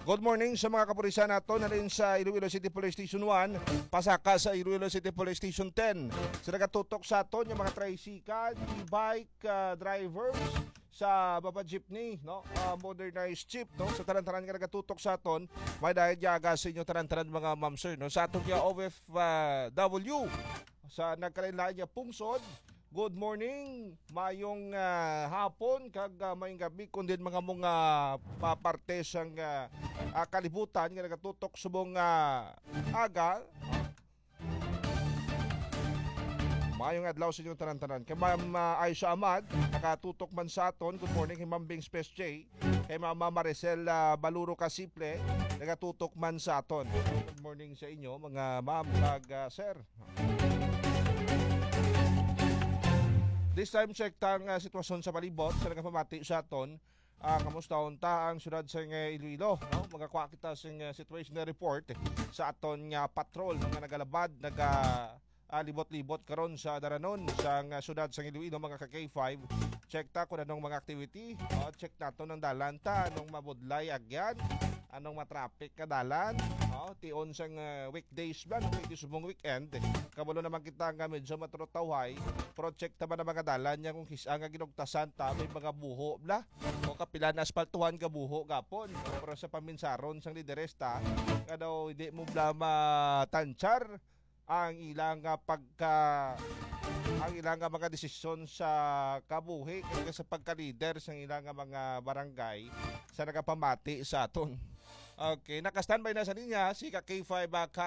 Good morning sa mga kapulisan nato na rin sa Iloilo City Police Station 1, pasaka sa Iloilo City Police Station 10. Sila katutok sa aton yung mga tricycle, e-bike drivers sa baba jeepney, no? Modernized jeep, no? Sa taran-taran nga nagatutok sa aton, may dahil yaga sa inyo taran-taran mga ma'am sir, no? Sa aton yung OFW sa nagkalain-lain niya pungsod. Good morning, mayong hapon, kag mayong gabi, kundi mga paparte sang kalibutan nga nagatutok sa mga aga. Mayong adlaw sa inyong tanan-tanan. Kay Ma'am Aisha Ahmad, nakatutok man sa aton. Good morning kay Ma'am Bing Space J. Kay Ma'am Maricel Baluro Kasiple, nakatutok man sa aton. Good morning sa inyo mga ma'am kag sir. This time check tang sitwasyon sa palibot sa nagapamati sa aton. Kamusta unta ang syudad sa Iloilo, no? Magakuha kita sa situation report sa aton nga patrol nga nagalabad libot-libot karon sa daranon sa syudad sa Iloilo mga ka-K5. Check ta kung anong mga activity, check nato ng dalan ta, anong mabudlay agyan, anong matraffic ka dalan, tion sang weekdays ba, pwede subong weekend. Kabalo naman kita nga medyo matrotawhay, project ta ba na mga dalan niya kung kisa nga ginugtasan ta, may mga buho bla, o kapila na asfaltuhan ka buho gapon, pero sa paminsaron sang lideresta, nga daw hindi mo bla matansyar ang ilang mga desisyon sa kabuhi kaya sa pagka-leader sa ilang mga barangay sa nagapamati sa aton. Okay, naka-standby na sa linya si Ka K5